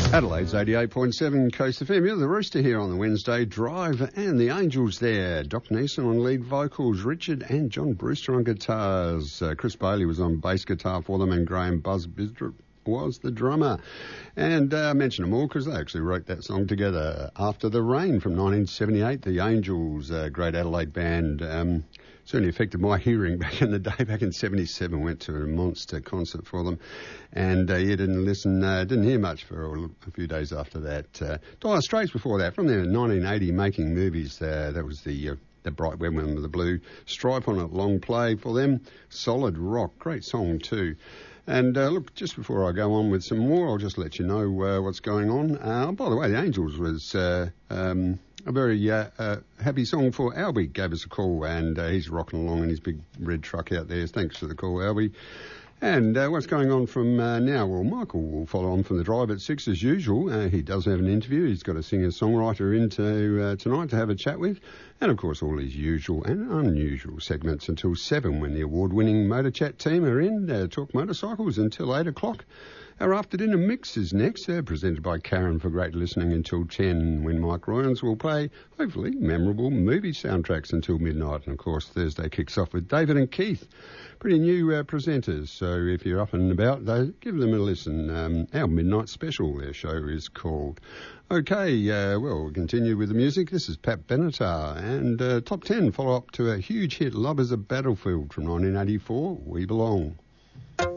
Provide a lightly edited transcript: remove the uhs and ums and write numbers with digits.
Adelaide's 88.7 Coast FM. You're the Rooster here on the Wednesday Drive, and the Angels there. Doc Neeson on lead vocals, Richard and John Brewster on guitars. Chris Bailey was on bass guitar for them, and Graham Buzz Bistrup was the drummer. And I mention them all because they actually wrote that song together. After the Rain from 1978, the Angels, a great Adelaide band. Certainly affected my hearing back in the day. Back in 77, went to a monster concert for them, and didn't hear much for a few days after that. Dire Straits before that, from there in 1980, Making Movies. That was the bright red one with the blue stripe on it, long play for them. Solid Rock, great song too. And look, just before I go on with some more, I'll just let you know what's going on. By the way, the Angels was a very happy song for Albie. Gave us a call, and he's rocking along in his big red truck out there. Thanks for the call, Albie. And what's going on from now? Well, Michael will follow on from the drive at 6 as usual. He does have an interview. He's got a singer-songwriter into tonight to have a chat with. And, of course, all his usual and unusual segments until 7 when the award-winning Motor Chat team are in. Talk motorcycles until 8 o'clock. Our after-dinner mix is next, presented by Karen for great listening until 10, when Mike Royans will play, hopefully, memorable movie soundtracks until midnight. And, of course, Thursday kicks off with David and Keith. Pretty new presenters, so if you're up and about, give them a listen. Our Midnight Special, their show is called. Okay, we'll continue with the music. This is Pat Benatar, and Top 10 follow-up to a huge hit, Love is a Battlefield from 1984, We Belong.